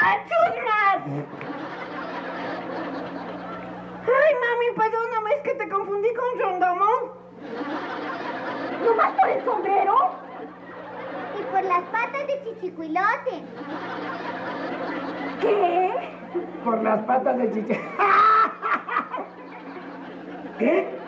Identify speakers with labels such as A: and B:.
A: ¡Chusmas! Ay, mami, perdóname, es que te confundí con Rondamón.
B: ¿Nomás por el sombrero?
C: Y por las patas de Chichicuilote.
B: ¿Qué?
A: Por las patas de Chiche. ¿Qué?